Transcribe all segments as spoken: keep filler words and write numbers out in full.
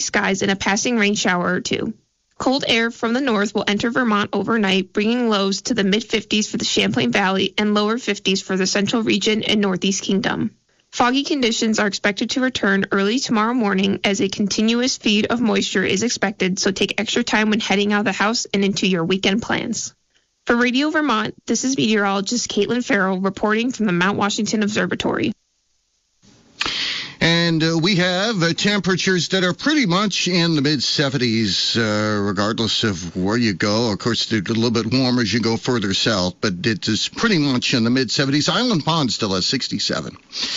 skies and a passing rain shower or two. Cold air from the north will enter Vermont overnight, bringing lows to the mid-fifties for the Champlain Valley and lower fifties for the central region and northeast kingdom. Foggy conditions are expected to return early tomorrow morning as a continuous feed of moisture is expected, so take extra time when heading out of the house and into your weekend plans. For Radio Vermont, this is meteorologist Caitlin Farrell reporting from the Mount Washington Observatory. And uh, we have uh, temperatures that are pretty much in the mid-seventies, uh, regardless of where you go. Of course, they're a little bit warmer as you go further south, but it is pretty much in the mid-seventies. Island Pond still has sixty-seven.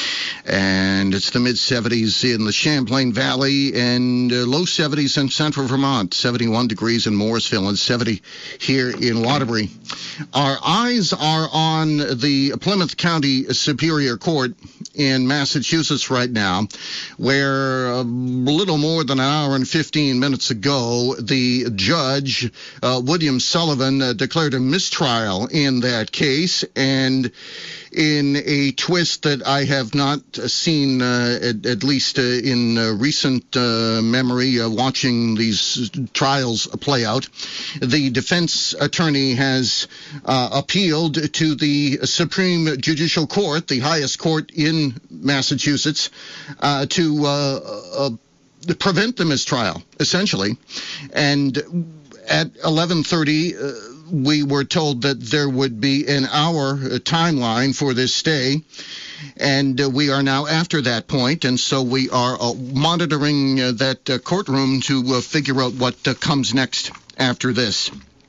And it's the mid-seventies in the Champlain Valley and uh, low seventies in central Vermont, seventy-one degrees in Morrisville and seventy here in Waterbury. Our eyes are on the Plymouth County Superior Court in Massachusetts right now, where a little more than an hour and fifteen minutes ago, the judge, uh, William Sullivan, uh, declared a mistrial in that case, and in a twist that I have not seen, uh, at, at least uh, in uh, recent uh, memory, uh, watching these trials play out. The defense attorney has uh, appealed to the Supreme Judicial Court, the highest court in Massachusetts, uh, to uh, uh, prevent the mistrial, essentially. And at eleven thirty, uh, we were told that there would be an hour timeline for this stay, and uh, we are now after that point, and so we are uh, monitoring uh, that uh, courtroom to uh, figure out what uh, comes next after this.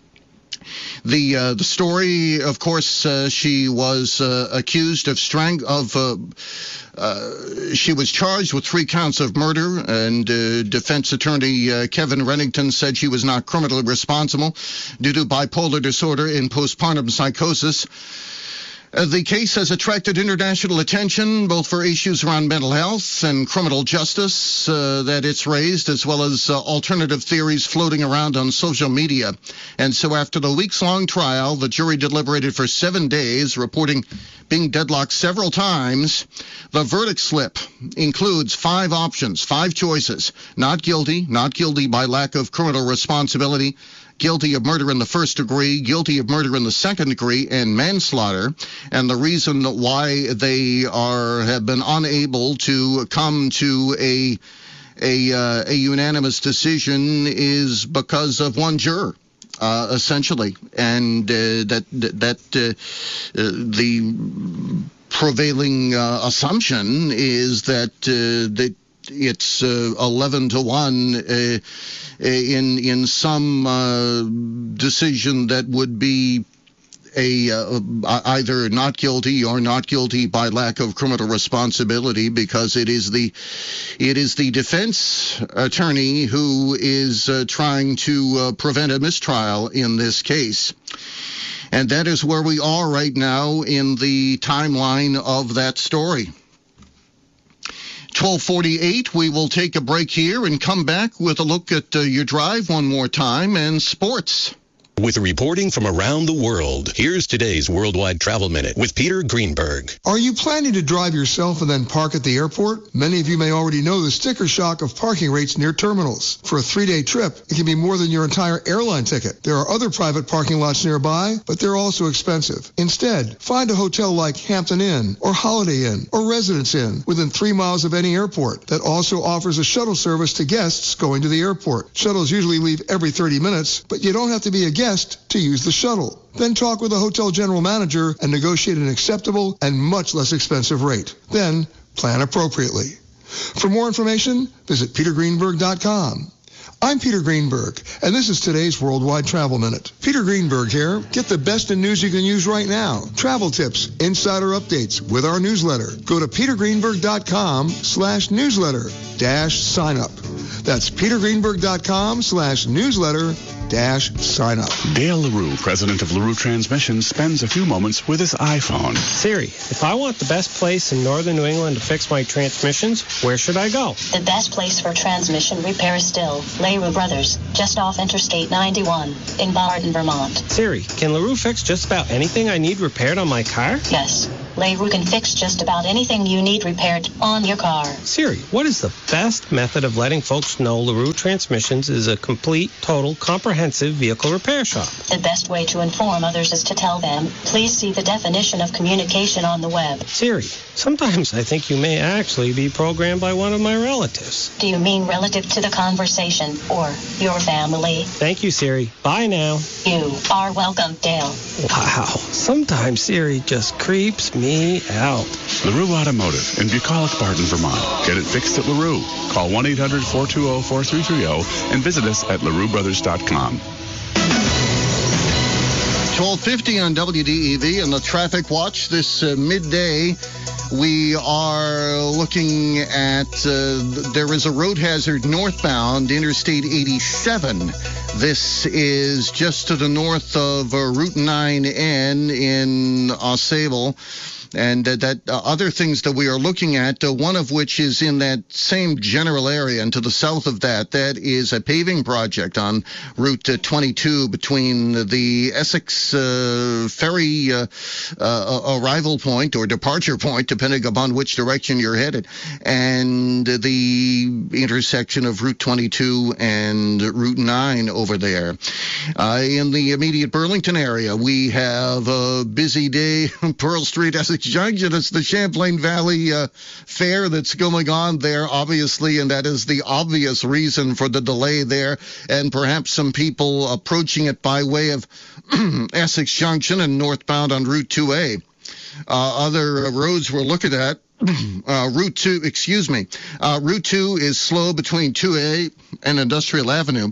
The uh, the story, of course, uh, she was uh, accused of strang of. Uh, uh, she was charged with three counts of murder, and uh, defense attorney uh, Kevin Rennington said she was not criminally responsible due to bipolar disorder and postpartum psychosis. Uh, the case has attracted international attention, both for issues around mental health and criminal justice uh, that it's raised, as well as uh, alternative theories floating around on social media. And so after the weeks-long trial, the jury deliberated for seven days, reporting being deadlocked several times. The verdict slip includes five options, five choices: not guilty, not guilty by lack of criminal responsibility, guilty of murder in the first degree, guilty of murder in the second degree, and manslaughter. And the reason why they are have been unable to come to a a, uh, a unanimous decision is because of one juror, uh, essentially, and uh, that that uh, uh, the prevailing uh, assumption is that uh, that. It's uh, eleven to one uh, in in some uh, decision that would be a uh, either not guilty or not guilty by lack of criminal responsibility, because it is the it is the defense attorney who is uh, trying to uh, prevent a mistrial in this case. And that is where we are right now in the timeline of that story. twelve forty-eight, we will take a break here and come back with a look at uh, your drive one more time and sports. With reporting from around the world, here's today's Worldwide Travel Minute with Peter Greenberg. Are you planning to drive yourself and then park at the airport? Many of you may already know the sticker shock of parking rates near terminals. For a three-day trip, it can be more than your entire airline ticket. There are other private parking lots nearby, but they're also expensive. Instead, find a hotel like Hampton Inn or Holiday Inn or Residence Inn within three miles of any airport that also offers a shuttle service to guests going to the airport. Shuttles usually leave every thirty minutes, but you don't have to be a guest to use the shuttle. Then talk with a hotel general manager and negotiate an acceptable and much less expensive rate. Then plan appropriately. For more information, visit peter greenberg dot com. I'm Peter Greenberg, and this is today's Worldwide Travel Minute. Peter Greenberg here. Get the best in news you can use right now. Travel tips, insider updates with our newsletter. Go to peter greenberg dot com slash newsletter dash sign up. That's peter greenberg dot com slash newsletter dash sign up. Dale LaRue, president of LaRue Transmissions, spends a few moments with his iPhone. Siri, if I want the best place in northern New England to fix my transmissions, where should I go? The best place for transmission repair is still LaRue Brothers, just off Interstate ninety-one in Barton, Vermont. Siri, can LaRue fix just about anything I need repaired on my car? Yes. LeRoux can fix just about anything you need repaired on your car. Siri, what is the best method of letting folks know LeRoux Transmissions is a complete, total, comprehensive vehicle repair shop? The best way to inform others is to tell them, please see the definition of communication on the web. Siri, sometimes I think you may actually be programmed by one of my relatives. Do you mean relative to the conversation or your family? Thank you, Siri. Bye now. You are welcome, Dale. Wow. Sometimes Siri just creeps me out. LeRoux Automotive in Bucolic, Barton, Vermont. Get it fixed at LeRoux. Call one eight hundred four two zero four three three zero and visit us at LeRoux Brothers dot com. twelve fifty on W D E V and the Traffic Watch this uh, midday. We are looking at, uh, there is a road hazard northbound, Interstate eighty-seven. This is just to the north of uh, Route nine N in Ausable. And uh, that uh, other things that we are looking at, uh, one of which is in that same general area, and to the south of that, that is a paving project on Route uh, twenty-two between the Essex uh, ferry uh, uh, arrival point or departure point, depending upon which direction you're headed, and the intersection of Route twenty-two and Route nine over there. Uh, in the immediate Burlington area, we have a busy day, Pearl Street, Essex Junction. It's the Champlain Valley uh, Fair that's going on there, obviously, and that is the obvious reason for the delay there, and perhaps some people approaching it by way of Essex Junction and northbound on Route two A. Uh, other uh, roads we're looking at, uh, Route two, excuse me, uh, Route two is slow between two A and Industrial Avenue.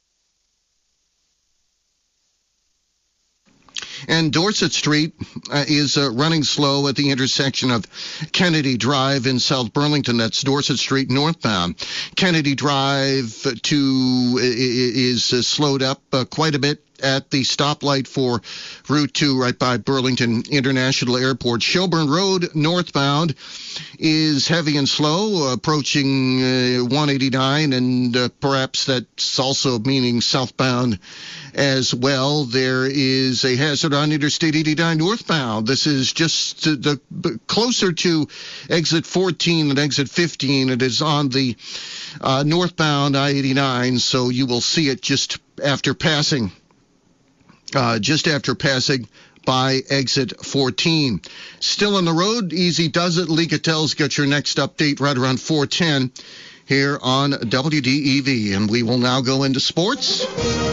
And Dorset Street uh, is uh, running slow at the intersection of Kennedy Drive in South Burlington. That's Dorset Street northbound. Kennedy Drive to is uh, slowed up uh, quite a bit at the stoplight for Route two right by Burlington International Airport. Shelburne Road northbound is heavy and slow, approaching uh, one eighty-nine, and uh, perhaps that's also meaning southbound as well. There is a hazard on Interstate eighty-nine northbound. This is just the, the closer to exit fourteen and exit fifteen. It is on the uh, northbound I eighty-nine, so you will see it just after passing. Uh, just after passing by exit fourteen. Still on the road, easy does it. Lee Cattell's got your next update right around four ten here on W D E V. And we will now go into sports.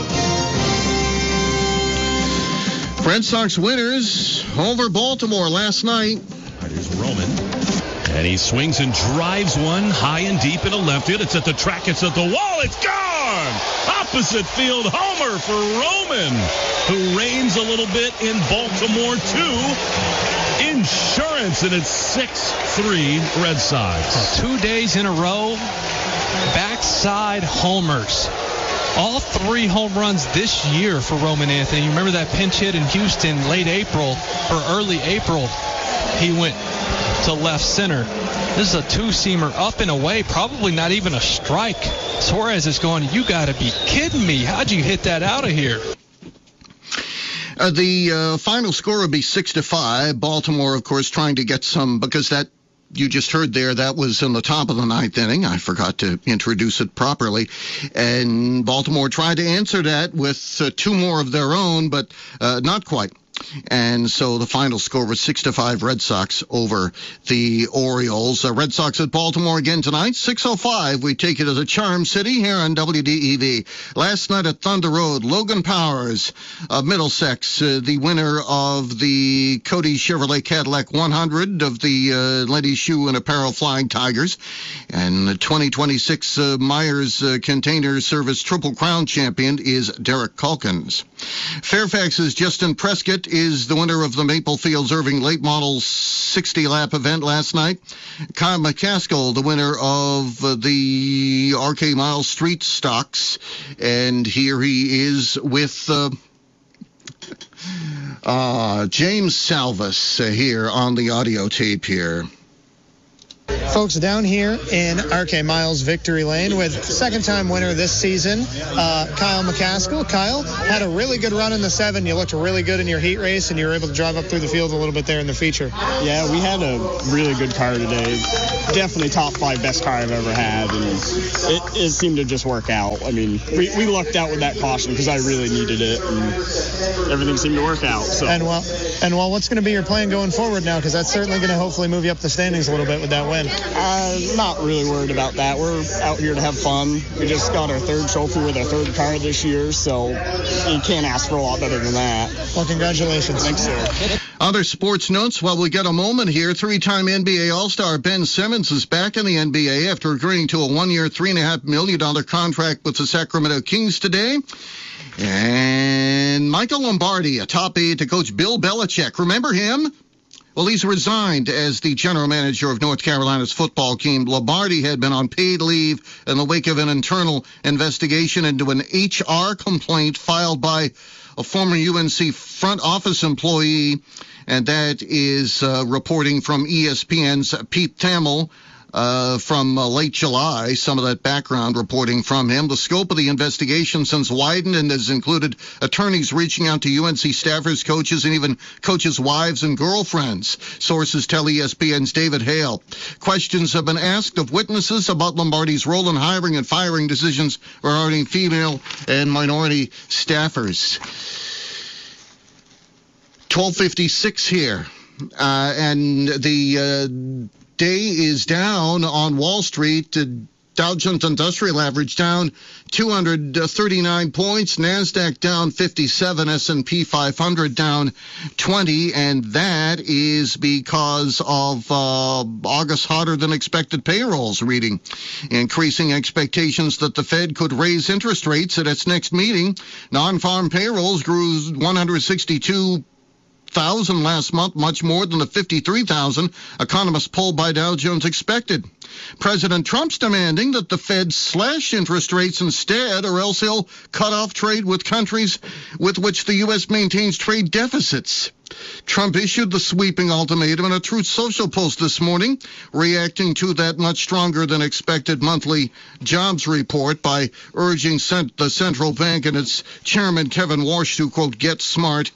Red Sox winners over Baltimore last night. Here's Roman. And he swings and drives one high and deep into left field. It's at the track. It's at the wall. It's gone! Opposite field homer for Roman, who reigns a little bit in Baltimore, too. Insurance, and it's six three Red Sox. So two days in a row, backside homers. All three home runs this year for Roman Anthony. You remember that pinch hit in Houston late April or early April? He went to left center. This is a two-seamer up and away, probably not even a strike. Suarez is going, you got to be kidding me. How'd you hit that out of here? Uh, the uh, final score would be six to five. Baltimore, of course, trying to get some, because that you just heard there, that was in the top of the ninth inning. I forgot to introduce it properly. And Baltimore tried to answer that with uh, two more of their own, but uh, not quite. And so the final score was six to five Red Sox over the Orioles. Uh, Red Sox at Baltimore again tonight, six oh five. We take it as a Charm City here on W D E V. Last night at Thunder Road, Logan Powers of Middlesex, uh, the winner of the Cody Chevrolet Cadillac one hundred of the uh, Ladies Shoe and Apparel Flying Tigers. And the twenty twenty-six uh, Myers uh, Container Service Triple Crown champion is Derek Calkins. Fairfax's Justin Prescott is the winner of the Maple Fields Irving Late Model sixty lap event last night. Kyle McCaskill, the winner of uh, the R K Miles Street Stocks. And here he is with uh, uh, James Salvis uh, here on the audio tape here. Folks, down here in R K Miles Victory Lane with second-time winner this season, uh, Kyle McCaskill. Kyle, had a really good run in the seven. You looked really good in your heat race, and you were able to drive up through the field a little bit there in the feature. Yeah, we had a really good car today. Definitely top five best car I've ever had, and it, it seemed to just work out. I mean, we, we lucked out with that caution because I really needed it, and everything seemed to work out. So. And well, and well, what's going to be your plan going forward now? Because that's certainly going to hopefully move you up the standings a little bit with that win. Uh, not really worried about that. We're out here to have fun. We just got our third trophy with our third car this year, so you can't ask for a lot better than that. Well, congratulations. Thanks, sir. Other sports notes while we get a moment here. Three-time N B A All-Star Ben Simmons is back in the N B A after agreeing to a one-year, three point five million dollars contract with the Sacramento Kings today. And Michael Lombardi, a top aide to Coach Bill Belichick. Remember him? Well, he's resigned as the general manager of North Carolina's football team. Lombardi had been on paid leave in the wake of an internal investigation into an H R complaint filed by a former U N C front office employee, and that is uh, reporting from E S P N's Pete Thamel. Uh, from uh, late July, some of that background reporting from him. The scope of the investigation since widened and has included attorneys reaching out to U N C staffers, coaches, and even coaches' wives and girlfriends. Sources tell E S P N's David Hale. Questions have been asked of witnesses about Lombardi's role in hiring and firing decisions regarding female and minority staffers. twelve fifty-six here, uh, and the... Uh, day is down on Wall Street. Uh, Dow Jones Industrial Average down two hundred thirty-nine points. NASDAQ down fifty-seven. S and P five hundred down twenty. And that is because of uh, August hotter than expected payrolls reading. Increasing expectations that the Fed could raise interest rates at its next meeting. Non-farm payrolls grew one hundred sixty-two thousand last month, much more than the fifty-three thousand economists polled by Dow Jones expected. President Trump's demanding that the Fed slash interest rates instead, or else he'll cut off trade with countries with which the U S maintains trade deficits. Trump issued the sweeping ultimatum in a Truth Social post this morning, reacting to that much stronger than expected monthly jobs report by urging cent- the central bank and its chairman, Kevin Warsh, to, quote, get smart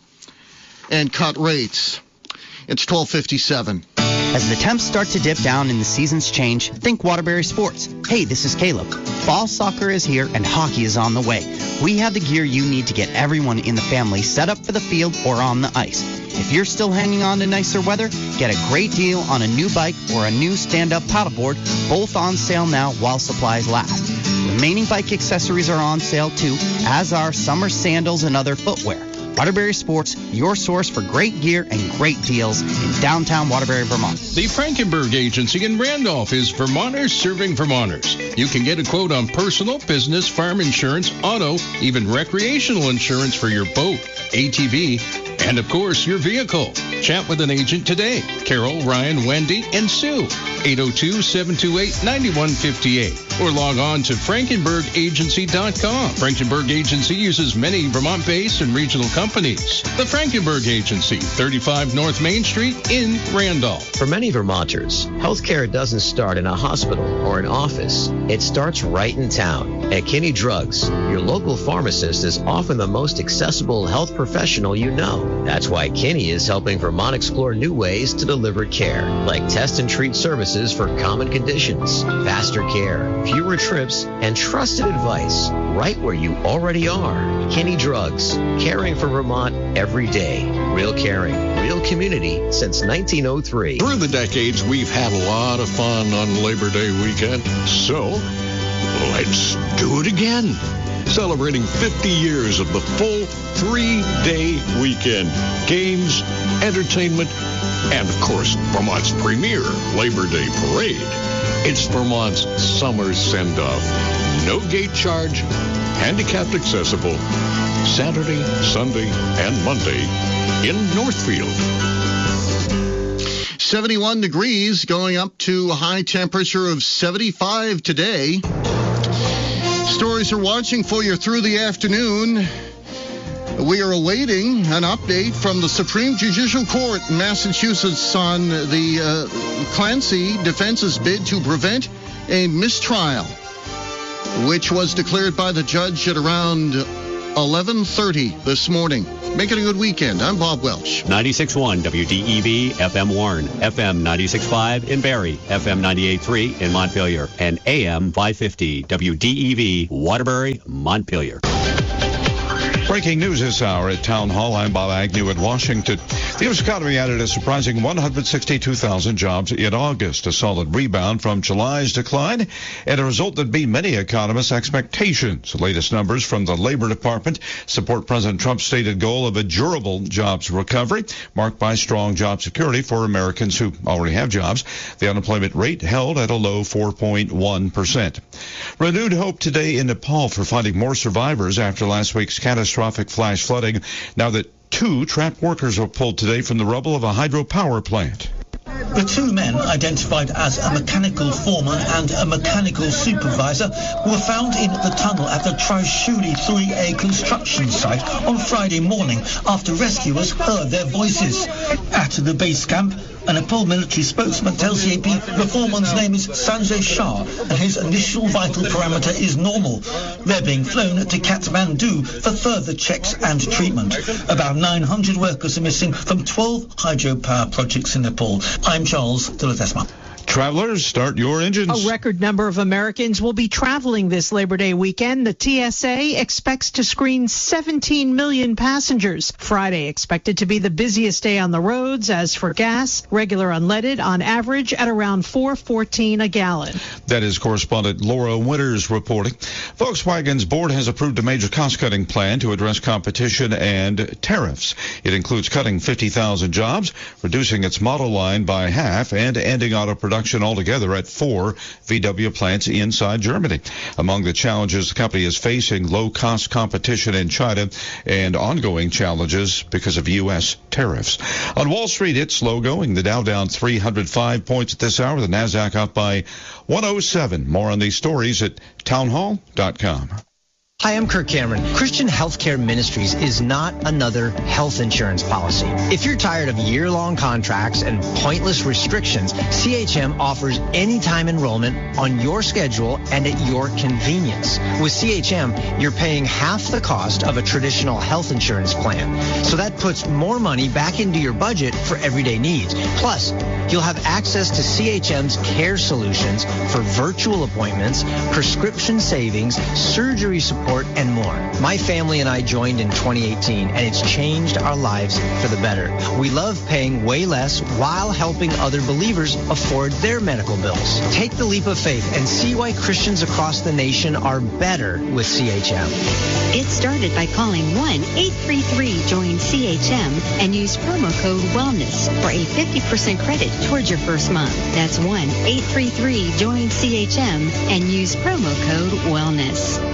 and cut rates. It's twelve fifty-seven. As the temps start to dip down and the seasons change, think Waterbury Sports. Hey, this is Caleb. Fall soccer is here and hockey is on the way. We have the gear you need to get everyone in the family set up for the field or on the ice. If you're still hanging on to nicer weather, get a great deal on a new bike or a new stand-up paddleboard, both on sale now while supplies last. Remaining bike accessories are on sale too, as are summer sandals and other footwear. Waterbury Sports, your source for great gear and great deals in downtown Waterbury, Vermont. The Frankenberg Agency in Randolph is Vermonters serving Vermonters. You can get a quote on personal, business, farm insurance, auto, even recreational insurance for your boat, A T V, and, of course, your vehicle. Chat with an agent today. Carol, Ryan, Wendy, and Sue. eight oh two, seven two eight, nine one five eight. Or log on to frankenberg agency dot com. Frankenberg Agency uses many Vermont-based and regional companies. The Frankenberg Agency, thirty-five North Main Street in Randolph. For many Vermonters, healthcare doesn't start in a hospital or an office. It starts right in town. At Kinney Drugs, your local pharmacist is often the most accessible health professional you know. That's why Kinney is helping Vermont explore new ways to deliver care, like test and treat services for common conditions, faster care, fewer trips, and trusted advice right where you already are. Kinney Drugs, caring for Vermont every day. Real caring, real community since nineteen oh three. Through the decades, we've had a lot of fun on Labor Day weekend, so let's do it again. Celebrating fifty years of the full three-day weekend. Games, entertainment, and, of course, Vermont's premier Labor Day parade. It's Vermont's summer send-off. No gate charge, handicapped accessible, Saturday, Sunday, and Monday in Northfield. seventy-one degrees, going up to a high temperature of seventy-five today. Stories are watching for you through the afternoon. We are awaiting an update from the Supreme Judicial Court in Massachusetts on the uh, Clancy defense's bid to prevent a mistrial, which was declared by the judge at around eleven thirty this morning. Make it a good weekend. I'm Bob Welsh. ninety-six point one W D E V, F M Warren, F M ninety-six point five in Barrie, F M ninety-eight point three in Montpelier, and A M five fifty W D E V, Waterbury, Montpelier. Breaking news this hour at Town Hall. I'm Bob Agnew in Washington. The U S economy added a surprising one hundred sixty-two thousand jobs in August, a solid rebound from July's decline, and a result that beat many economists' expectations. The latest numbers from the Labor Department support President Trump's stated goal of a durable jobs recovery, marked by strong job security for Americans who already have jobs. The unemployment rate held at a low four point one percent. Renewed hope today in Nepal for finding more survivors after last week's catastrophic flash flooding, now that two trapped workers were pulled today from the rubble of a hydropower plant. The two men, identified as a mechanical foreman and a mechanical supervisor, were found in the tunnel at the Trishuli three A construction site on Friday morning after rescuers heard their voices. At the base camp, a Nepal military spokesman tells the A P the foreman's name is Sanjay Shah and his initial vital parameter is normal. They're being flown to Kathmandu for further checks and treatment. About nine hundred workers are missing from twelve hydropower projects in Nepal. I'm Charles de la Tesma. Travelers, start your engines. A record number of Americans will be traveling this Labor Day weekend. The T S A expects to screen seventeen million passengers. Friday expected to be the busiest day on the roads. As for gas, regular unleaded on average at around four fourteen a gallon. That is correspondent Laura Winters reporting. Volkswagen's board has approved a major cost-cutting plan to address competition and tariffs. It includes cutting fifty thousand jobs, reducing its model line by half, and ending auto production altogether at four V W plants inside Germany. Among the challenges the company is facing, low-cost competition in China and ongoing challenges because of U S tariffs. On Wall Street, it's slow going. The Dow down three hundred five points at this hour. The Nasdaq up by one oh seven. More on these stories at townhall dot com. Hi, I'm Kirk Cameron. Christian Healthcare Ministries is not another health insurance policy. If you're tired of year-long contracts and pointless restrictions, C H M offers anytime enrollment on your schedule and at your convenience. With C H M, you're paying half the cost of a traditional health insurance plan. So that puts more money back into your budget for everyday needs. Plus, you'll have access to C H M's care solutions for virtual appointments, prescription savings, surgery support, and more. My family and I joined in twenty eighteen, and it's changed our lives for the better. We love paying way less while helping other believers afford their medical bills. Take the leap of faith and see why Christians across the nation are better with C H M. Get started by calling one eight three three join C H M and use promo code WELLNESS for a fifty percent credit towards your first month. That's one eight three three join C H M and use promo code WELLNESS.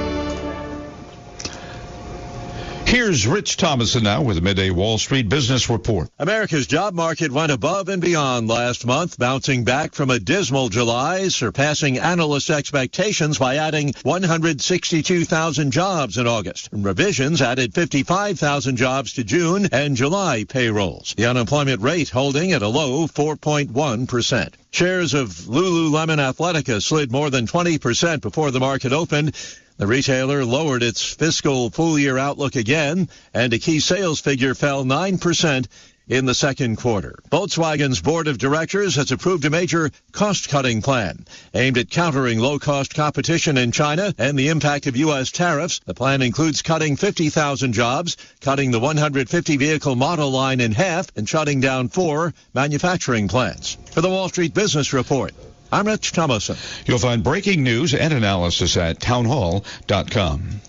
Here's Rich Thomason now with a midday Wall Street Business Report. America's job market went above and beyond last month, bouncing back from a dismal July, surpassing analyst expectations by adding one hundred sixty-two thousand jobs in August. Revisions added fifty-five thousand jobs to June and July payrolls. The unemployment rate holding at a low four point one percent. Shares of Lululemon Athletica slid more than twenty percent before the market opened. The retailer lowered its fiscal full-year outlook again, and a key sales figure fell nine percent in the second quarter. Volkswagen's board of directors has approved a major cost-cutting plan aimed at countering low-cost competition in China and the impact of U S tariffs. The plan includes cutting fifty thousand jobs, cutting the one hundred fifty vehicle model line in half, and shutting down four manufacturing plants. For the Wall Street Business Report, I'm Rich Thomason. You'll find breaking news and analysis at townhall dot com.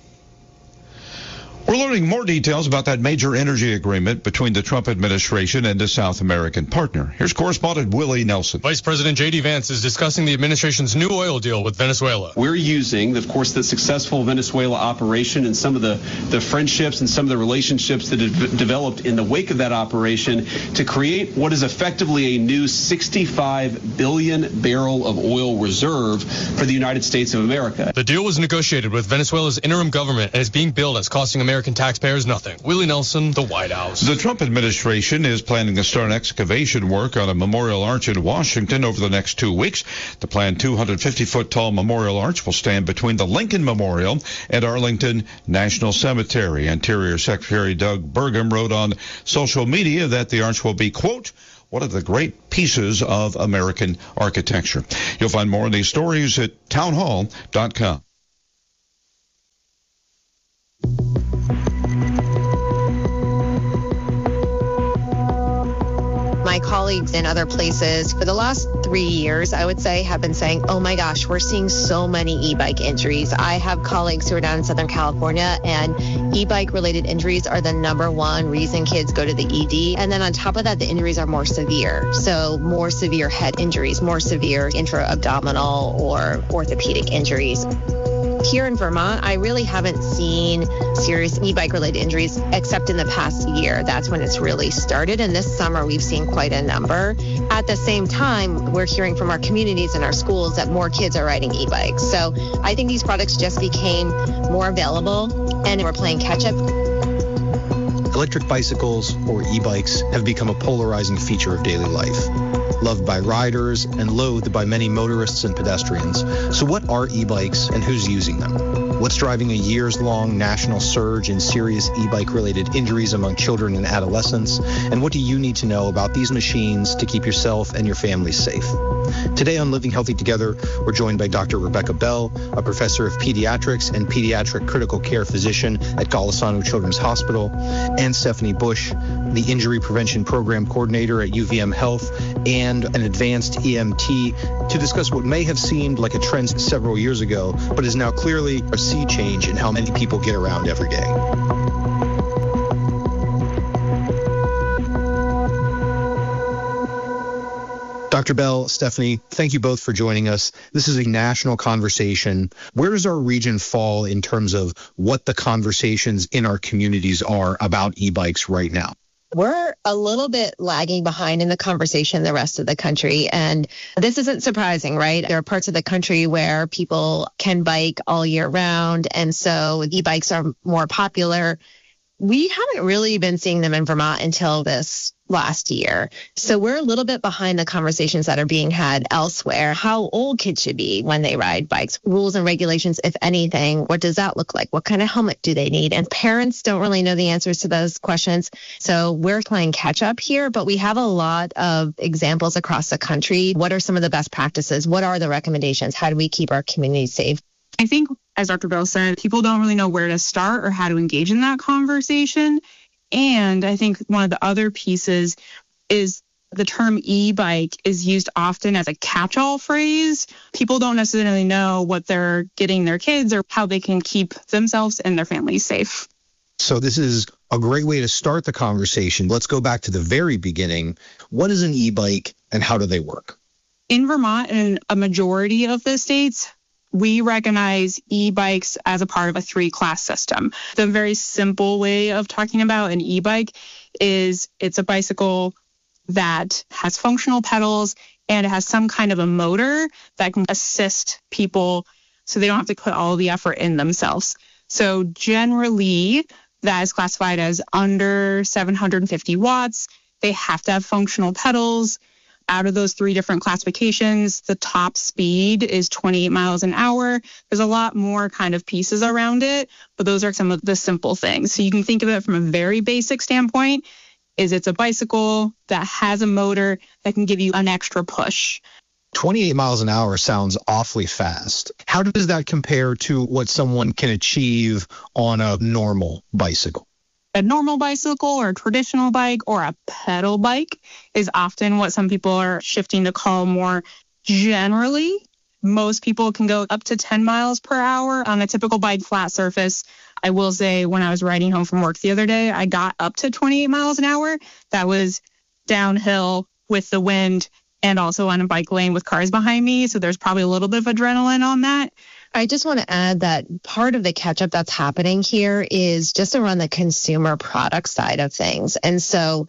We're learning more details about that major energy agreement between the Trump administration and a South American partner. Here's correspondent Willie Nelson. Vice President J D. Vance is discussing the administration's new oil deal with Venezuela. We're using, of course, the successful Venezuela operation and some of the, the friendships and some of the relationships that have developed in the wake of that operation to create what is effectively a new sixty-five billion barrel of oil reserve for the United States of America. The deal was negotiated with Venezuela's interim government and is being billed as costing America American taxpayers nothing. Willie Nelson, the White House. The Trump administration is planning to start excavation work on a memorial arch in Washington over the next two weeks. The planned two hundred fifty foot tall memorial arch will stand between the Lincoln Memorial and Arlington National Cemetery. Interior Secretary Doug Burgum wrote on social media that the arch will be, quote, one of the great pieces of American architecture. You'll find more of these stories at townhall dot com. My colleagues in other places for the last three years, I would say, have been saying, oh my gosh, we're seeing so many e-bike injuries. I have colleagues who are down in Southern California, and e-bike related injuries are the number one reason kids go to the E D. And then on top of that, the injuries are more severe. So more severe head injuries, more severe intra-abdominal or orthopedic injuries. Here in Vermont, I really haven't seen serious e-bike related injuries except in the past year. That's when it's really started. And this summer, we've seen quite a number. At the same time, we're hearing from our communities and our schools that more kids are riding e-bikes. So I think these products just became more available and we're playing catch up. Electric bicycles, or e-bikes, have become a polarizing feature of daily life. Loved by riders and loathed by many motorists and pedestrians. So what are e-bikes and who's using them? What's driving a years-long national surge in serious e-bike related injuries among children and adolescents? And what do you need to know about these machines to keep yourself and your family safe? Today on Living Healthy Together, we're joined by Doctor Rebecca Bell, a professor of pediatrics and pediatric critical care physician at Golisano Children's Hospital, and Stephanie Bush, the Injury Prevention Program Coordinator at U V M Health and an advanced E M T, to discuss what may have seemed like a trend several years ago, but is now clearly a sea change in how many people get around every day. Doctor Bell, Stephanie, thank you both for joining us. This is a national conversation. Where does our region fall in terms of what the conversations in our communities are about e-bikes right now? We're a little bit lagging behind in the conversation the rest of the country. And this isn't surprising, right? There are parts of the country where people can bike all year round. And so e-bikes are more popular. We haven't really been seeing them in Vermont until this last year. So we're a little bit behind the conversations that are being had elsewhere. How old kids should be when they ride bikes, rules and regulations, if anything. What does that look like? What kind of helmet do they need? And parents don't really know the answers to those questions. So we're playing catch up here, but we have a lot of examples across the country. What are some of the best practices? What are the recommendations? How do we keep our community safe? I think, as Doctor Bell said, people don't really know where to start or how to engage in that conversation. And I think one of the other pieces is the term e-bike is used often as a catch-all phrase. People don't necessarily know what they're getting their kids or how they can keep themselves and their families safe. So this is a great way to start the conversation. Let's go back to the very beginning. What is an e-bike and how do they work? In Vermont and a majority of the states, we recognize e-bikes as a part of a three-class system. The very simple way of talking about an e-bike is it's a bicycle that has functional pedals and it has some kind of a motor that can assist people so they don't have to put all the effort in themselves. So generally, that is classified as under seven hundred fifty watts. They have to have functional pedals. Out of those three different classifications, the top speed is twenty-eight miles an hour. There's a lot more kind of pieces around it, but those are some of the simple things. So you can think of it from a very basic standpoint, is it's a bicycle that has a motor that can give you an extra push. twenty-eight miles an hour sounds awfully fast. How does that compare to what someone can achieve on a normal bicycle? A normal bicycle or a traditional bike or a pedal bike is often what some people are shifting to call more generally. Most people can go up to ten miles per hour on a typical bike flat surface. I will say when I was riding home from work the other day, I got up to twenty-eight miles an hour. That was downhill with the wind and also on a bike lane with cars behind me. So there's probably a little bit of adrenaline on that. I just want to add that part of the catch-up that's happening here is just around the consumer product side of things. And so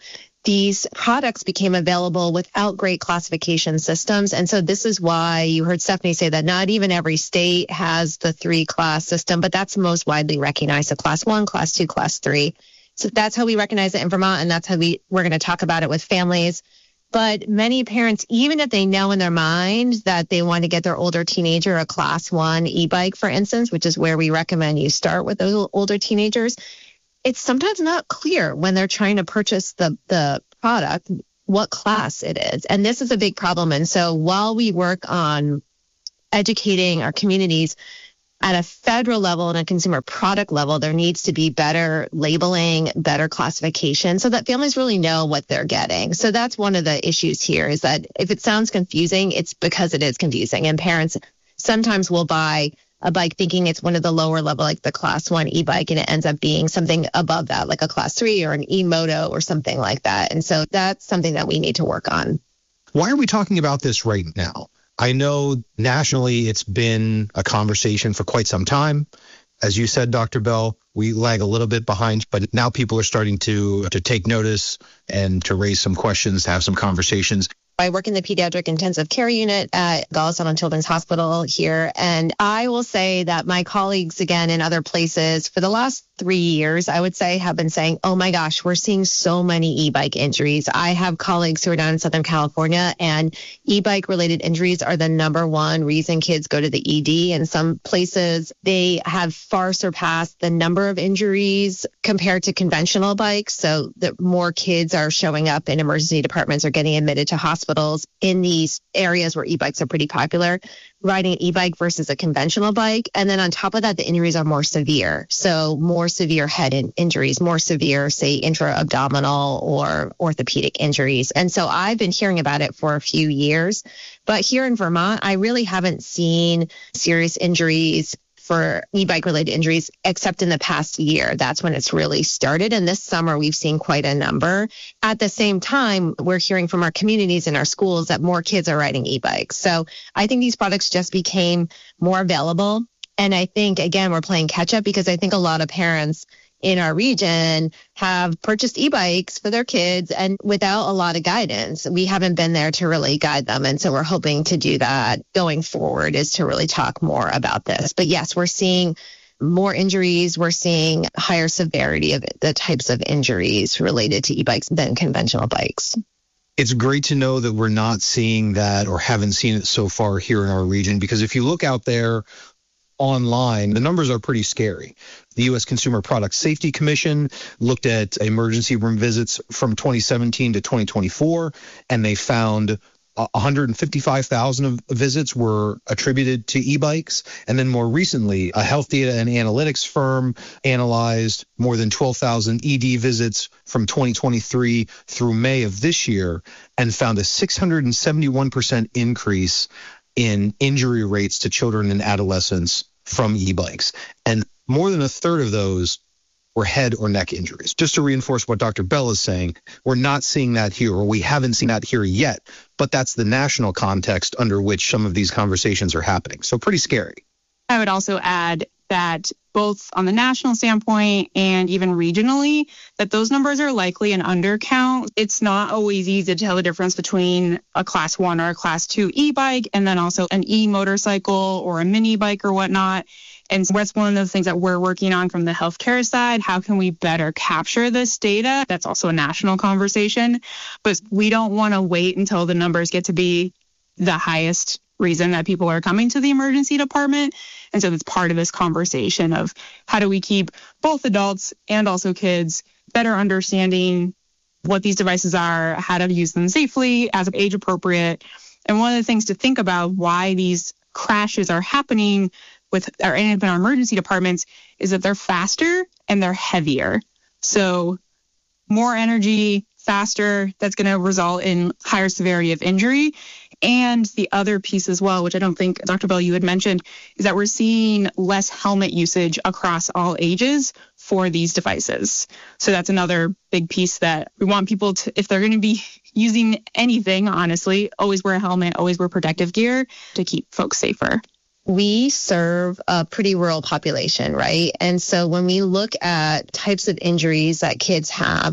these products became available without great classification systems. And so this is why you heard Stephanie say that not even every state has the three class system, but that's most widely recognized. So class one, class two, class three. So that's how we recognize it in Vermont. And that's how we, we're going to talk about it with families. But many parents, even if they know in their mind that they want to get their older teenager a class one e-bike, for instance, which is where we recommend you start with those older teenagers, it's sometimes not clear when they're trying to purchase the, the product what class it is. And this is a big problem. And so while we work on educating our communities at a federal level and a consumer product level, there needs to be better labeling, better classification so that families really know what they're getting. So that's one of the issues here, is that if it sounds confusing, it's because it is confusing. And parents sometimes will buy a bike thinking it's one of the lower level, like the class one e-bike, and it ends up being something above that, like a class three or an e-moto or something like that. And so that's something that we need to work on. Why are we talking about this right now? I know nationally it's been a conversation for quite some time. As you said, Doctor Bell, we lag a little bit behind, but now people are starting to to take notice and to raise some questions, to have some conversations. I work in the pediatric intensive care unit at Golisano Children's Hospital here, and I will say that my colleagues, again, in other places, for the last three years, I would say, have been saying, oh my gosh, we're seeing so many e-bike injuries. I have colleagues who are down in Southern California, and e-bike related injuries are the number one reason kids go to the E D. In some places, they have far surpassed the number of injuries compared to conventional bikes. So that more kids are showing up in emergency departments or getting admitted to hospitals in these areas where e-bikes are pretty popular, riding an e-bike versus a conventional bike. And then on top of that, the injuries are more severe. So more severe head in- injuries, more severe, say, intra-abdominal or orthopedic injuries. And so I've been hearing about it for a few years. But here in Vermont, I really haven't seen serious injuries for e-bike related injuries, except in the past year. That's when it's really started. And this summer, we've seen quite a number. At the same time, we're hearing from our communities and our schools that more kids are riding e-bikes. So I think these products just became more available. And I think, again, we're playing catch up because I think a lot of parents in our region have purchased e-bikes for their kids and without a lot of guidance. We haven't been there to really guide them. And so we're hoping to do that going forward, is to really talk more about this. But yes, we're seeing more injuries. We're seeing higher severity of the types of injuries related to e-bikes than conventional bikes. It's great to know that we're not seeing that or haven't seen it so far here in our region, because if you look out there online, the numbers are pretty scary. The U S Consumer Product Safety Commission looked at emergency room visits from twenty seventeen to twenty twenty-four, and they found one hundred fifty-five thousand of visits were attributed to e-bikes. And then more recently, a health data and analytics firm analyzed more than twelve thousand E D visits from twenty twenty-three through May of this year and found a six hundred seventy-one percent increase in injury rates to children and adolescents from e-bikes. And more than a third of those were head or neck injuries. Just to reinforce what Doctor Bell is saying, we're not seeing that here, or we haven't seen that here yet, but that's the national context under which some of these conversations are happening. So pretty scary. I would also add that both on the national standpoint and even regionally, that those numbers are likely an undercount. It's not always easy to tell the difference between a class one or a class two e-bike and then also an e-motorcycle or a mini bike or whatnot. And so that's one of the things that we're working on from the healthcare side. How can we better capture this data? That's also a national conversation, but we don't want to wait until the numbers get to be the highest reason that people are coming to the emergency department. And so it's part of this conversation of how do we keep both adults and also kids better understanding what these devices are, how to use them safely as age appropriate. And one of the things to think about why these crashes are happening with our in our emergency departments is that they're faster and they're heavier. So more energy, faster, that's going to result in higher severity of injury. And the other piece as well, which I don't think, Doctor Bell, you had mentioned, is that we're seeing less helmet usage across all ages for these devices. So that's another big piece that we want people to, if they're going to be using anything, honestly, always wear a helmet, always wear protective gear to keep folks safer. We serve a pretty rural population, right? And so when we look at types of injuries that kids have,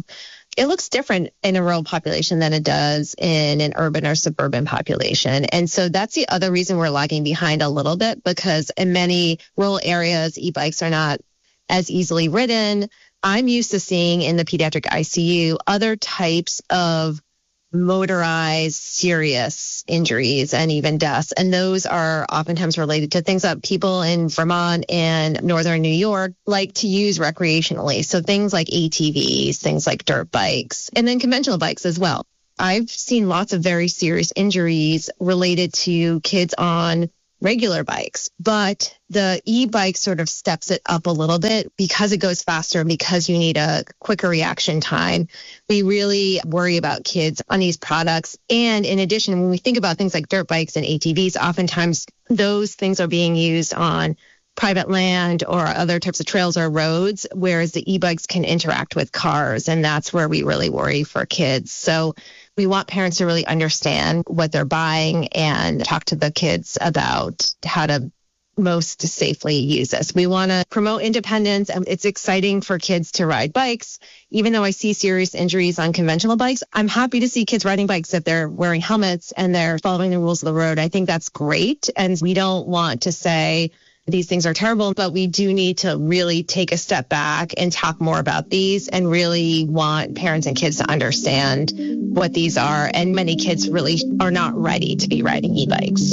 it looks different in a rural population than it does in an urban or suburban population. And so that's the other reason we're lagging behind a little bit, because in many rural areas, e-bikes are not as easily ridden. I'm used to seeing in the pediatric I C U other types of motorized serious injuries and even deaths. And those are oftentimes related to things that people in Vermont and northern New York like to use recreationally. So things like A T Vs, things like dirt bikes, and then conventional bikes as well. I've seen lots of very serious injuries related to kids on regular bikes, but the e-bike sort of steps it up a little bit because it goes faster and because you need a quicker reaction time. We really worry about kids on these products. And in addition, when we think about things like dirt bikes and A T Vs, oftentimes those things are being used on private land or other types of trails or roads, whereas the e-bikes can interact with cars. And that's where we really worry for kids. So we want parents to really understand what they're buying and talk to the kids about how to most safely use this. We want to promote independence, and it's exciting for kids to ride bikes. Even though I see serious injuries on conventional bikes, I'm happy to see kids riding bikes if they're wearing helmets and they're following the rules of the road. I think that's great. And we don't want to say these things are terrible, but we do need to really take a step back and talk more about these and really want parents and kids to understand what these are. And many kids really are not ready to be riding e-bikes.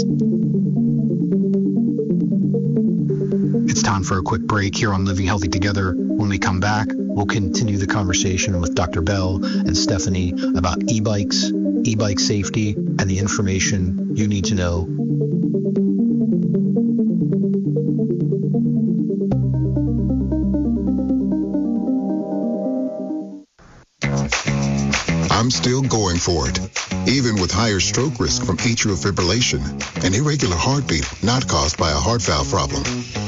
It's time for a quick break here on Living Healthy Together. When we come back, we'll continue the conversation with Doctor Bell and Stephanie about e-bikes, e-bike safety, and the information you need to know. I'm still going for it, even with higher stroke risk from atrial fibrillation, an irregular heartbeat not caused by a heart valve problem.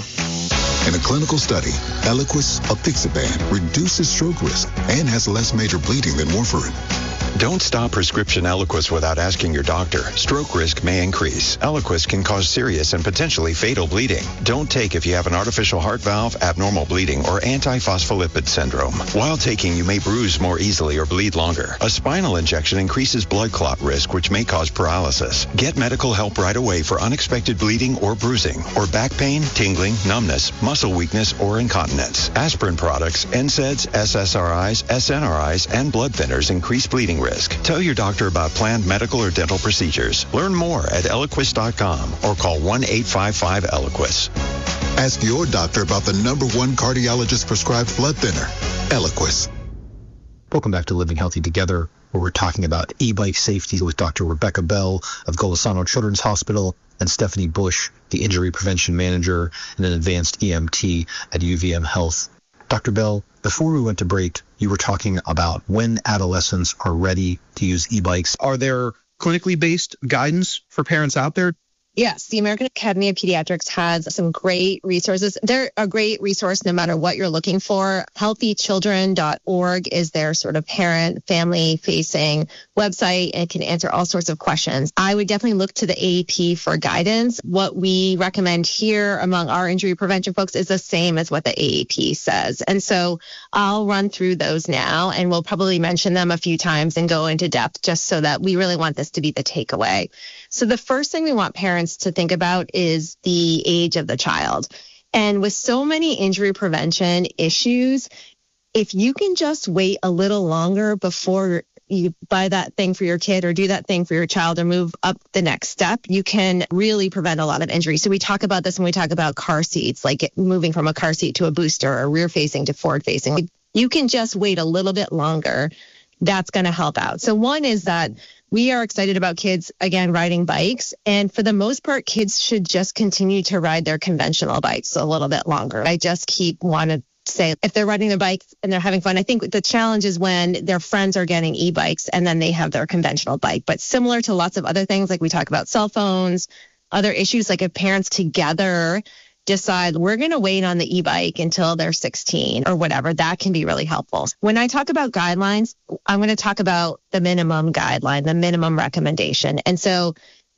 In a clinical study, Eliquis apixaban reduces stroke risk and has less major bleeding than warfarin. Don't stop prescription Eliquis without asking your doctor. Stroke risk may increase. Eliquis can cause serious and potentially fatal bleeding. Don't take if you have an artificial heart valve, abnormal bleeding, or antiphospholipid syndrome. While taking, you may bruise more easily or bleed longer. A spinal injection increases blood clot risk, which may cause paralysis. Get medical help right away for unexpected bleeding or bruising, or back pain, tingling, numbness, muscle weakness, or incontinence. Aspirin products, N SAIDs, S S R Is, S N R Is, and blood thinners increase bleeding risk. Tell your doctor about planned medical or dental procedures. Learn more at Eliquis dot com or call one eight five five Eliquis. Ask your doctor about the number one cardiologist prescribed blood thinner, Eliquis. Welcome back to Living Healthy Together, where we're talking about e-bike safety with Doctor Rebecca Bell of Golisano Children's Hospital and Stephanie Bush, the Injury Prevention Manager and an Advanced E M T at U V M Health. Doctor Bell, before we went to break, you were talking about when adolescents are ready to use e-bikes. Are there clinically based guidance for parents out there? Yes, the American Academy of Pediatrics has some great resources. They're a great resource no matter what you're looking for. healthy children dot org is their sort of parent, family-facing website, and it can answer all sorts of questions. I would definitely look to the A A P for guidance. What we recommend here among our injury prevention folks is the same as what the A A P says. And so I'll run through those now, and we'll probably mention them a few times and go into depth just so that we really want this to be the takeaway. So the first thing we want parents to think about is the age of the child. And with so many injury prevention issues, if you can just wait a little longer before you buy that thing for your kid or do that thing for your child or move up the next step, you can really prevent a lot of injury. So we talk about this when we talk about car seats, like it, moving from a car seat to a booster or rear facing to forward facing. You can just wait a little bit longer. That's going to help out. So one is that we are excited about kids, again, riding bikes. And for the most part, kids should just continue to ride their conventional bikes a little bit longer. I just keep wanting to say, if they're riding their bikes and they're having fun, I think the challenge is when their friends are getting e-bikes and then they have their conventional bike. But similar to lots of other things, like we talk about cell phones, other issues, like if parents together decide we're going to wait on the e-bike until they're sixteen or whatever, that can be really helpful. When I talk about guidelines, I'm going to talk about the minimum guideline, the minimum recommendation. And so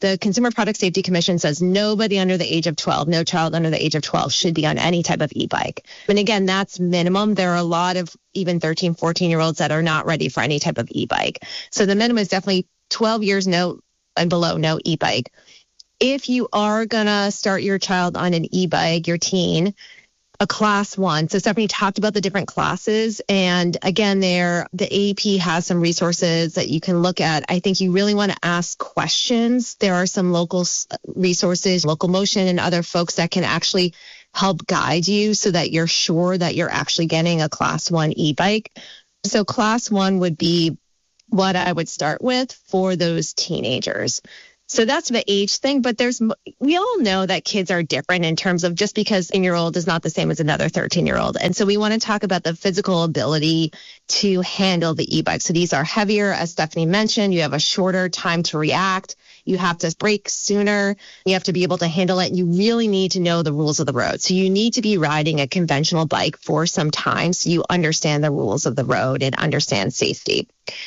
The Consumer Product Safety Commission says nobody under the age of twelve, no child under the age of twelve should be on any type of e-bike. And again, that's minimum. There are a lot of even thirteen, fourteen-year-olds that are not ready for any type of e-bike. So the minimum is definitely twelve years, no, and below, no e-bike. If you are going to start your child on an e-bike, your teen, a class one. So Stephanie talked about the different classes. And again, there, the A P has some resources that you can look at. I think you really want to ask questions. There are some local resources, Local Motion and other folks that can actually help guide you so that you're sure that you're actually getting a class one e-bike. So class one would be what I would start with for those teenagers. So that's the age thing, but there's, we all know that kids are different in terms of just because a ten-year-old is not the same as another thirteen-year-old. And so we want to talk about the physical ability to handle the e-bike. So these are heavier, as Stephanie mentioned. You have a shorter time to react. You have to brake sooner. You have to be able to handle it. You really need to know the rules of the road. So you need to be riding a conventional bike for some time so you understand the rules of the road and understand safety.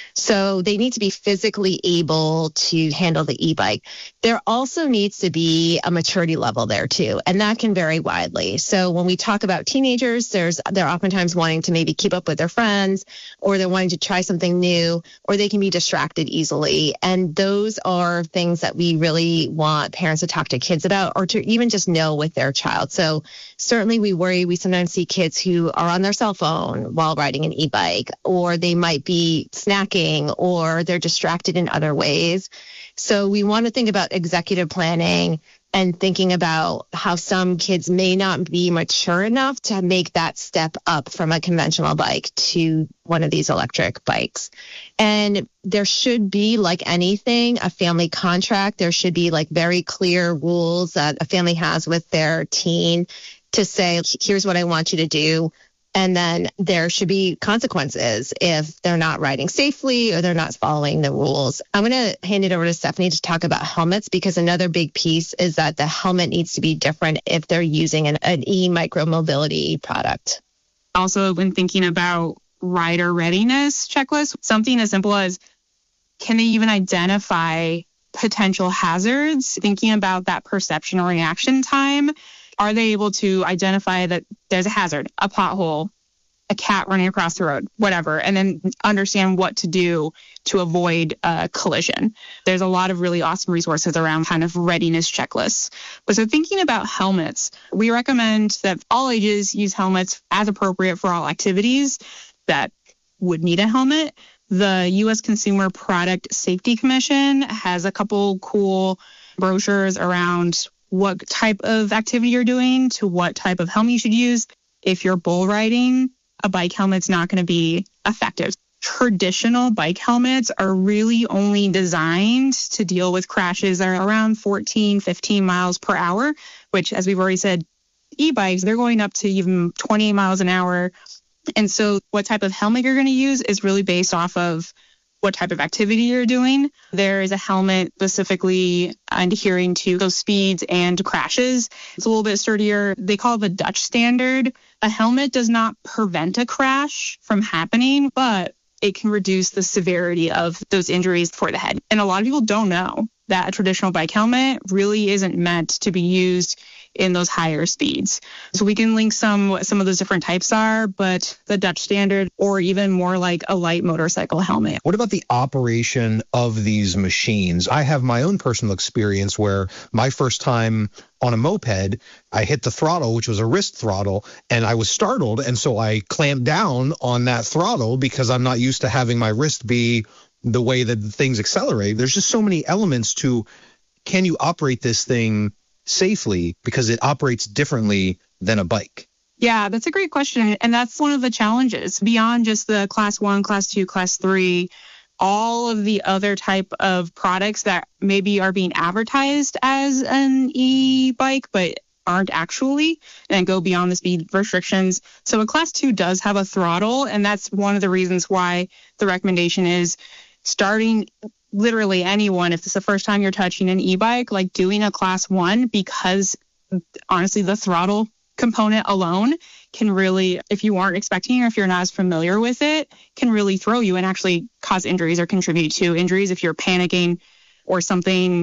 So they need to be physically able to handle the e-bike. There also needs to be a maturity level there too, and that can vary widely. So when we talk about teenagers, there's they're oftentimes wanting to maybe keep up with their friends, or they're wanting to try something new, or they can be distracted easily. And those are things that we really want parents to talk to kids about, or to even just know with their child. So certainly we worry, we sometimes see kids who are on their cell phone while riding an e-bike, or they might be snacking, or they're distracted in other ways. So we want to think about executive planning and thinking about how some kids may not be mature enough to make that step up from a conventional bike to one of these electric bikes. And there should be, like anything, a family contract. There should be like very clear rules that a family has with their teen to say, here's what I want you to do. And then there should be consequences if they're not riding safely or they're not following the rules. I'm going to hand it over to Stephanie to talk about helmets, because another big piece is that the helmet needs to be different if they're using an, an e-micromobility product. Also, when thinking about rider readiness checklist, something as simple as, can they even identify potential hazards? Thinking about that perception or reaction time. Are they able to identify that there's a hazard, a pothole, a cat running across the road, whatever, and then understand what to do to avoid a collision? There's a lot of really awesome resources around kind of readiness checklists. But so thinking about helmets, we recommend that all ages use helmets as appropriate for all activities that would need a helmet. The U S Consumer Product Safety Commission has a couple cool brochures around what type of activity you're doing to what type of helmet you should use. If you're bull riding, a bike helmet's not going to be effective. Traditional bike helmets are really only designed to deal with crashes that are around fourteen, fifteen miles per hour, which, as we've already said, e-bikes, they're going up to even twenty miles an hour. And so what type of helmet you're going to use is really based off of what type of activity you're doing. There is a helmet specifically adhering to those speeds and crashes. It's a little bit sturdier. They call it the Dutch standard. A helmet does not prevent a crash from happening, but it can reduce the severity of those injuries for the head. And a lot of people don't know that a traditional bike helmet really isn't meant to be used in those higher speeds. So we can link some what some of those different types are, but the Dutch standard, or even more like a light motorcycle helmet. What about the operation of these machines? I have my own personal experience where my first time on a moped, I hit the throttle, which was a wrist throttle, and I was startled. And so I clamped down on that throttle because I'm not used to having my wrist be the way that things accelerate. There's just so many elements to, can you operate this thing safely, because it operates differently than a bike? Yeah, that's a great question. And that's one of the challenges beyond just the class one, class two, class three, all of the other type of products that maybe are being advertised as an e-bike, but aren't actually, and go beyond the speed restrictions. So a class two does have a throttle, and that's one of the reasons why the recommendation is starting literally anyone, if it's the first time you're touching an e-bike, like doing a class one, because honestly, the throttle component alone can really, if you aren't expecting or if you're not as familiar with it, can really throw you and actually cause injuries or contribute to injuries if you're panicking or something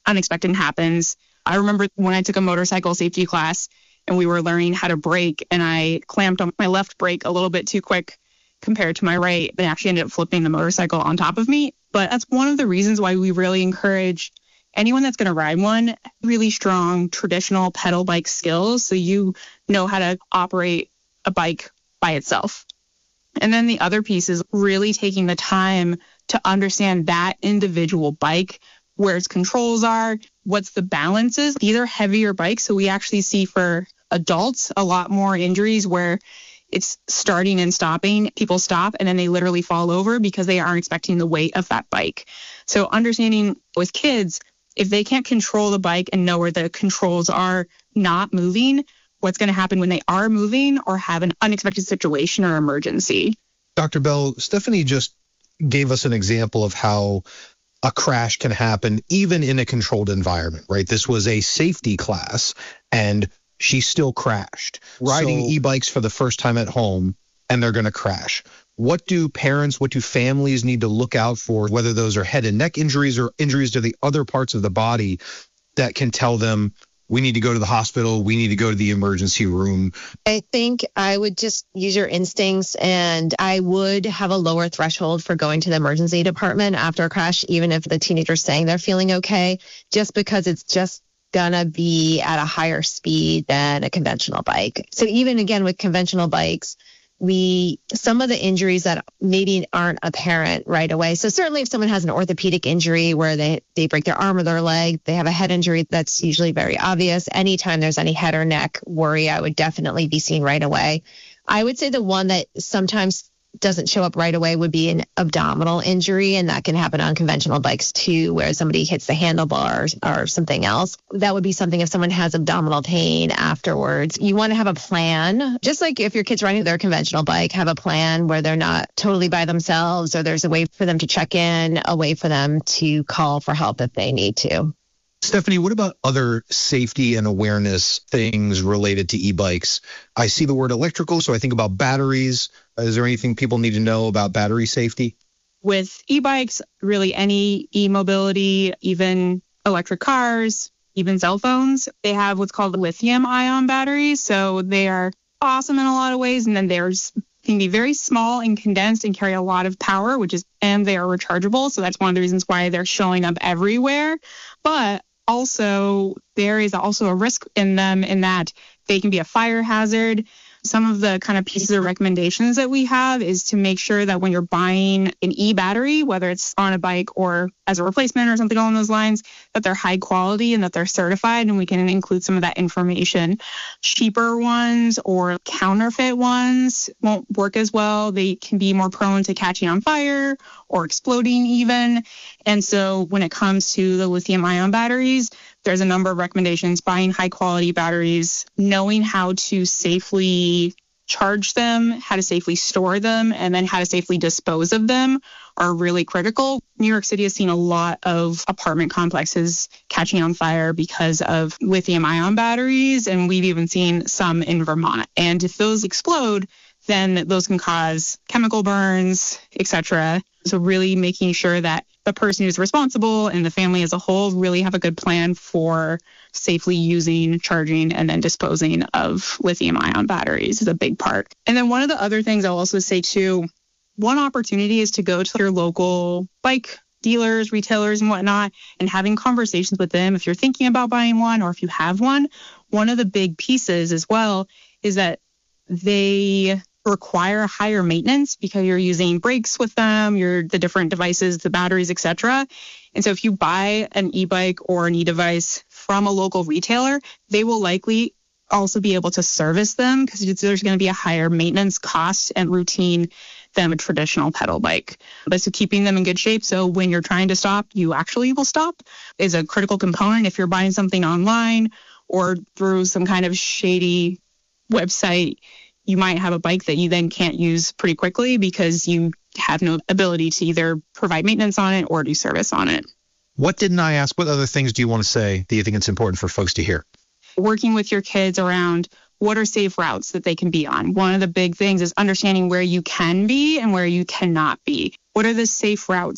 unexpected happens. I remember when I took a motorcycle safety class and we were learning how to brake, and I clamped on my left brake a little bit too quick compared to my right, and actually ended up flipping the motorcycle on top of me. But that's one of the reasons why we really encourage anyone that's going to ride one, really strong traditional pedal bike skills, so you know how to operate a bike by itself. And then the other piece is really taking the time to understand that individual bike, where its controls are, what's the balances. These are heavier bikes, so we actually see for adults a lot more injuries where it's starting and stopping. People stop and then they literally fall over because they aren't expecting the weight of that bike. So understanding with kids, if they can't control the bike and know where the controls are not moving, what's going to happen when they are moving or have an unexpected situation or emergency. Doctor Bell, Stephanie just gave us an example of how a crash can happen even in a controlled environment, right? This was a safety class and she still crashed. Riding so, e-bikes for the first time at home, and they're going to crash. What do parents, what do families need to look out for, whether those are head and neck injuries or injuries to the other parts of the body that can tell them we need to go to the hospital, we need to go to the emergency room? I think I would just use your instincts, and I would have a lower threshold for going to the emergency department after a crash, even if the teenager's saying they're feeling okay, just because it's just gonna be at a higher speed than a conventional bike. So even again with conventional bikes, we some of the injuries that maybe aren't apparent right away. So certainly if someone has an orthopedic injury where they, they break their arm or their leg, they have a head injury, that's usually very obvious. Anytime there's any head or neck worry, I would definitely be seen right away. I would say the one that sometimes doesn't show up right away would be an abdominal injury, and that can happen on conventional bikes too, where somebody hits the handlebars or something else. That would be something if someone has abdominal pain afterwards. You want to have a plan, just like if your kid's riding their conventional bike, have a plan where they're not totally by themselves, or there's a way for them to check in, a way for them to call for help if they need to. Stephanie, what about other safety and awareness things related to e-bikes? I see the word electrical, so I think about batteries. Is there anything people need to know about battery safety? With e-bikes, really any e-mobility, even electric cars, even cell phones, they have what's called lithium ion batteries. So they are awesome in a lot of ways. And then there's can be very small and condensed and carry a lot of power, which is, and they are rechargeable. So that's one of the reasons why they're showing up everywhere. But also, there is also a risk in them in that they can be a fire hazard. Some of the kind of pieces of recommendations that we have is to make sure that when you're buying an e-battery, whether it's on a bike or as a replacement or something along those lines, that they're high quality and that they're certified, and we can include some of that information. Cheaper ones or counterfeit ones won't work as well. They can be more prone to catching on fire or exploding even. And so when it comes to the lithium ion batteries, there's a number of recommendations. Buying high quality batteries, knowing how to safely charge them, how to safely store them, and then how to safely dispose of them are really critical. New York City has seen a lot of apartment complexes catching on fire because of lithium ion batteries, and we've even seen some in Vermont. And if those explode, then those can cause chemical burns, et cetera. So really making sure that the person who's responsible and the family as a whole really have a good plan for safely using, charging, and then disposing of lithium ion batteries is a big part. And then one of the other things I'll also say too, one opportunity is to go to your local bike dealers, retailers, and whatnot, and having conversations with them if you're thinking about buying one or if you have one. One of the big pieces as well is that they require higher maintenance because you're using brakes with them, you're the different devices, the batteries, et cetera. And so if you buy an e-bike or an e-device from a local retailer, they will likely also be able to service them because there's going to be a higher maintenance cost and routine than a traditional pedal bike. But so keeping them in good shape so when you're trying to stop, you actually will stop is a critical component. If you're buying something online or through some kind of shady website, you might have a bike that you then can't use pretty quickly because you have no ability to either provide maintenance on it or do service on it. What didn't I ask? What other things do you want to say that you think it's important for folks to hear? Working with your kids around what are safe routes that they can be on. One of the big things is understanding where you can be and where you cannot be. What are the safe routes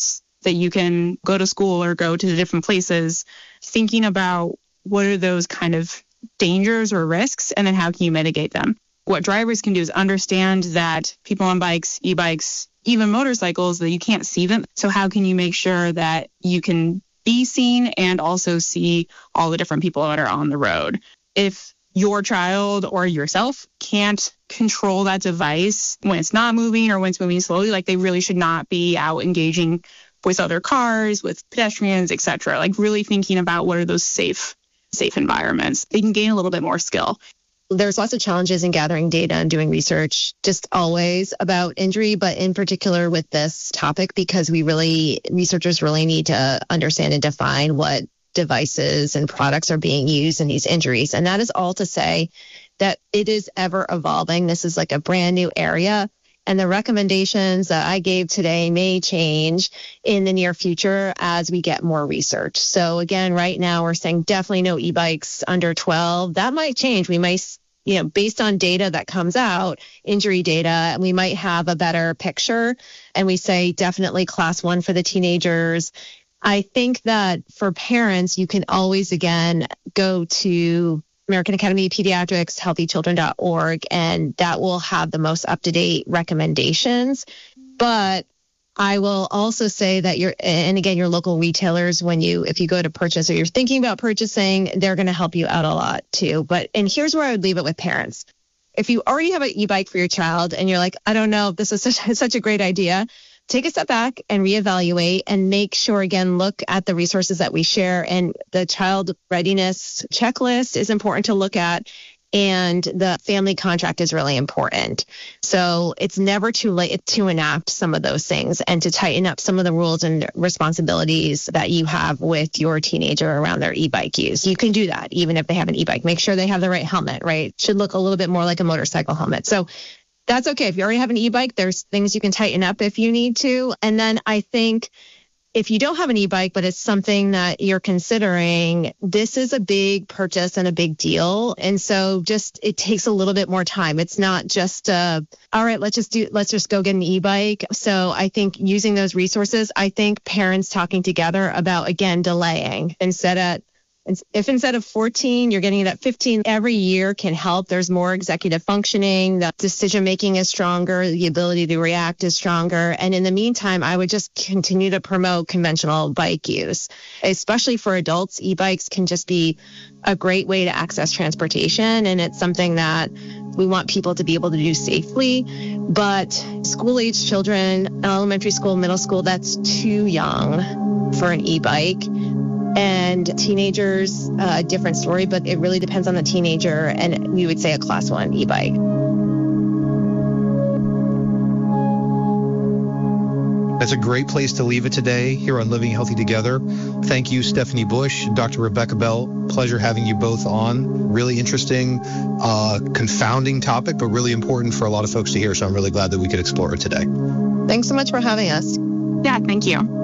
that you can go to school or go to different places, thinking about what are those kind of dangers or risks, and then how can you mitigate them. What drivers can do is understand that people on bikes, e-bikes, even motorcycles, that you can't see them. So how can you make sure that you can be seen and also see all the different people that are on the road? If your child or yourself can't control that device when it's not moving or when it's moving slowly, like they really should not be out engaging with other cars, with pedestrians, et cetera. Like really thinking about what are those safe, safe environments. They can gain a little bit more skill. There's lots of challenges in gathering data and doing research, just always about injury, but in particular with this topic, because we really, researchers really need to understand and define what devices and products are being used in these injuries. And that is all to say that it is ever evolving. This is like a brand new area. And the recommendations that I gave today may change in the near future as we get more research. So again, right now we're saying definitely no e-bikes under twelve. That might change. We might, you know, based on data that comes out, injury data, we might have a better picture. And we say definitely class one for the teenagers. I think that for parents, you can always, again, go to American Academy of Pediatrics, healthy children dot org, and that will have the most up-to-date recommendations. But I will also say that you're, and again, your local retailers, when you, if you go to purchase or you're thinking about purchasing, they're going to help you out a lot too. But, and here's where I would leave it with parents. If you already have an e-bike for your child and you're like, I don't know if this is such, such a great idea, take a step back and reevaluate and make sure, again, look at the resources that we share. And the child readiness checklist is important to look at. And the family contract is really important. So it's never too late to enact some of those things and to tighten up some of the rules and responsibilities that you have with your teenager around their e-bike use. You can do that even if they have an e-bike. Make sure they have the right helmet, right? Should look a little bit more like a motorcycle helmet. So that's okay. If you already have an e-bike, there's things you can tighten up if you need to. And then I think if you don't have an e-bike, but it's something that you're considering, this is a big purchase and a big deal. And so just, it takes a little bit more time. It's not just, uh, all right, let's just do, let's just go get an e-bike. So I think using those resources, I think parents talking together about, again, delaying instead of, if instead of fourteen, you're getting it at fifteen, every year can help. There's more executive functioning. The decision making is stronger. The ability to react is stronger. And in the meantime, I would just continue to promote conventional bike use, especially for adults. E-bikes can just be a great way to access transportation. And it's something that we want people to be able to do safely. But school-age children, elementary school, middle school, that's too young for an e-bike. And teenagers, a uh, different story, but it really depends on the teenager. And we would say a class one e-bike. That's a great place to leave it today here on Living Healthy Together. Thank you, Stephanie Bush, Doctor Rebecca Bell. Pleasure having you both on. Really interesting, uh, confounding topic, but really important for a lot of folks to hear. So I'm really glad that we could explore it today. Thanks so much for having us. Yeah, thank you.